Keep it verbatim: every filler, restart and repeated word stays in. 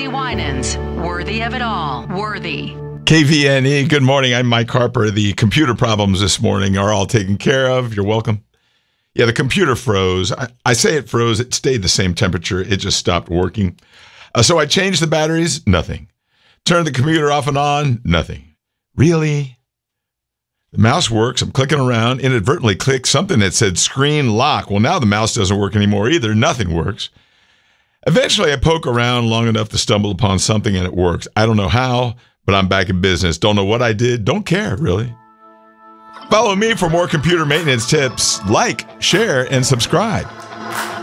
Winans. Worthy of it all. Worthy. K V N E, good morning. I'm Mike Harper. The computer problems this morning are all taken care of. You're welcome. Yeah, the computer froze. I, I say it froze. It stayed the same temperature. It just stopped working. Uh, so I changed the batteries. Nothing. Turned the computer off and on. Nothing. Really? The mouse works. I'm clicking around. Inadvertently clicked something that said screen lock. Well, now the mouse doesn't work anymore either. Nothing works. Eventually, I poke around long enough to stumble upon something and it works. I don't know how, but I'm back in business. Don't know what I did. Don't care, really. Follow me for more computer maintenance tips. Like, share, and subscribe.